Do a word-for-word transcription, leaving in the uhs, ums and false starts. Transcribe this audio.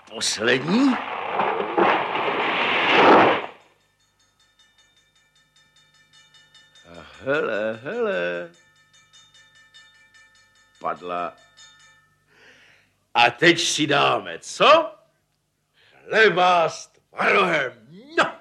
poslední. A hele, hele. Padla. A teď si dáme, co? Chleba s tvarohem. No.